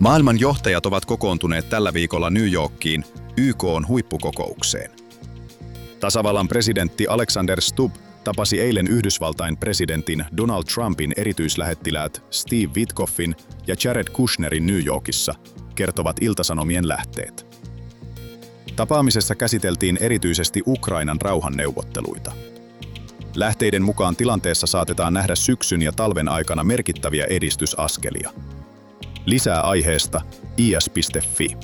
Maailman johtajat ovat kokoontuneet tällä viikolla New Yorkiin YK:n huippukokoukseen. Tasavallan presidentti Alexander Stubb tapasi eilen Yhdysvaltain presidentin Donald Trumpin erityislähettiläät Steve Witkoffin ja Jared Kushnerin New Yorkissa, kertovat Ilta-Sanomien lähteet. Tapaamisessa käsiteltiin erityisesti Ukrainan rauhanneuvotteluita. Lähteiden mukaan tilanteessa saatetaan nähdä syksyn ja talven aikana merkittäviä edistysaskelia. Lisää aiheesta is.fi.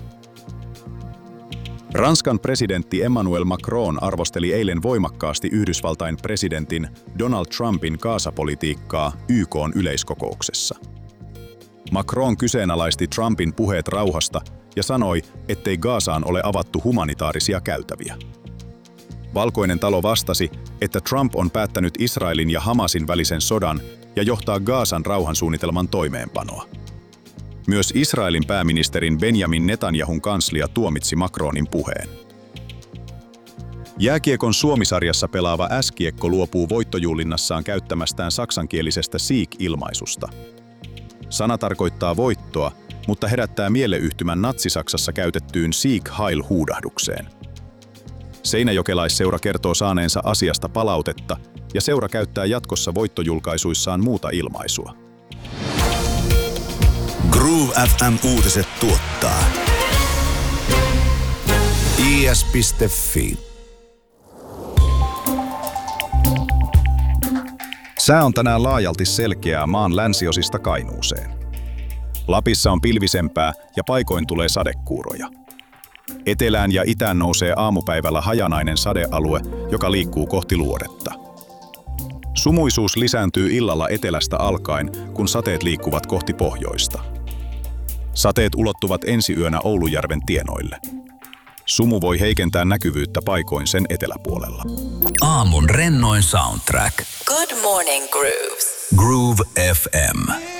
Ranskan presidentti Emmanuel Macron arvosteli eilen voimakkaasti Yhdysvaltain presidentin Donald Trumpin Gaaza-politiikkaa YK:n yleiskokouksessa. Macron kyseenalaisti Trumpin puheet rauhasta ja sanoi, ettei Gazaan ole avattu humanitaarisia käytäviä. Valkoinen talo vastasi, että Trump on päättänyt Israelin ja Hamasin välisen sodan ja johtaa Gazan rauhansuunnitelman toimeenpanoa. Myös Israelin pääministerin Benjamin Netanyahun kanslia tuomitsi Macronin puheen. Jääkiekon Suomi-sarjassa pelaava S-kiekko luopuu voittojuhlinnassaan käyttämästään saksankielisestä Sieg-ilmaisusta. Sana tarkoittaa voittoa, mutta herättää mielleyhtymän Natsi-Saksassa käytettyyn Sieg Heil-huudahdukseen. Seinäjokelaisseura kertoo saaneensa asiasta palautetta ja seura käyttää jatkossa voittojulkaisuissaan muuta ilmaisua. Groove FM-uutiset tuottaa is.fi. Sää on tänään laajalti selkeää maan länsiosista Kainuuseen. Lapissa on pilvisempää ja paikoin tulee sadekuuroja. Etelään ja itään nousee aamupäivällä hajanainen sadealue, joka liikkuu kohti luodetta. Sumuisuus lisääntyy illalla etelästä alkaen, kun sateet liikkuvat kohti pohjoista. Sateet ulottuvat ensi yönä Oulujärven tienoille. Sumu voi heikentää näkyvyyttä paikoin sen eteläpuolella. Aamun rennoin soundtrack. Good morning, Grooves. Groove FM.